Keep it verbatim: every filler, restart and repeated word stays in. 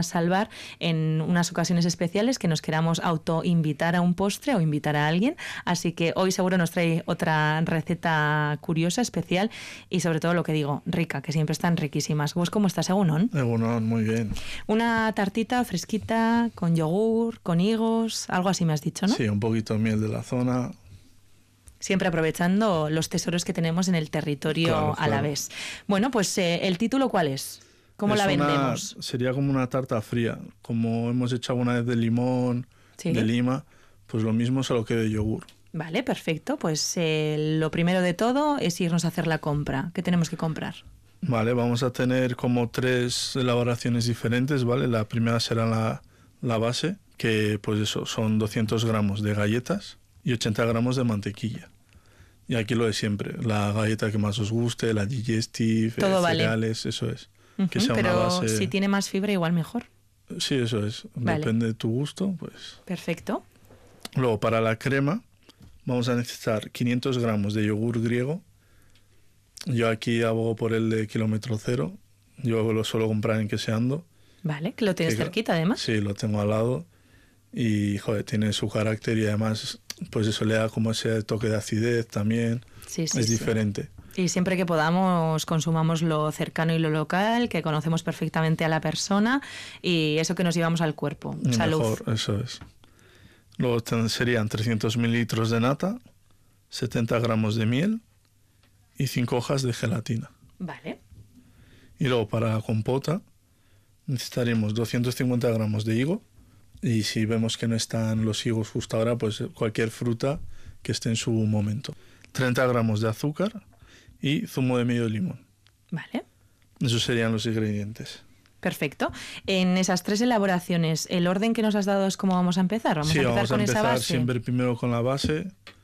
a salvar en unas ocasiones especiales que nos queramos autoinvitar a un postre o invitar a alguien. Así que hoy seguro nos trae otra receta curiosa, especial y sobre todo lo que digo, rica, que siempre están riquísimas. ¿Vos cómo estás, Egunon? Egunon, muy bien. Una tartita fresquita, con yogur, con higos, algo así me has dicho, ¿no? Sí, un poquito de miel de la zona. Siempre aprovechando los tesoros que tenemos en el territorio Claro, a la claro. vez. Bueno, pues eh, ¿el título cuál es? ¿Cómo Es la una- vendemos? Sería como una tarta fría, como hemos hecho alguna vez de limón, Sí. de lima, pues lo mismo solo que de yogur. Vale, perfecto. Pues eh, lo primero de todo es irnos a hacer la compra. ¿Qué tenemos que comprar? Vale, vamos a tener como tres elaboraciones diferentes, ¿vale? La primera será la, la base, que pues eso, son doscientos gramos de galletas y ochenta gramos de mantequilla. Y aquí lo de siempre, la galleta que más os guste, la digestive, Todo eh, vale. cereales, eso es. Ujú, Que sea pero una base... si tiene más fibra, igual mejor. Sí, eso es. Vale. Depende de tu gusto, pues. Perfecto. Luego, para la crema, vamos a necesitar quinientos gramos de yogur griego. Yo aquí abogo por el de kilómetro cero. Yo lo suelo comprar en Queseando. Vale, que lo tienes Que- cerquita además. Sí, lo tengo al lado. Y, joder, tiene su carácter y además, pues eso le da como ese toque de acidez también. Sí, sí, es sí. diferente. Y siempre que podamos consumamos lo cercano y lo local, que conocemos perfectamente a la persona y eso que nos llevamos al cuerpo. Y Salud. mejor, eso es. Luego ten- serían trescientos mililitros de nata, setenta gramos de miel y cinco hojas de gelatina. Vale. Y luego para la compota necesitaremos doscientos cincuenta gramos de higo. Y si vemos que no están los higos justo ahora, pues cualquier fruta que esté en su momento. treinta gramos de azúcar y zumo de medio limón. Vale. Esos serían los ingredientes. Perfecto. En esas tres elaboraciones, ¿el orden que nos has dado es cómo vamos a empezar? Vamos Sí, a empezar vamos a con empezar esa base. siempre primero con la base.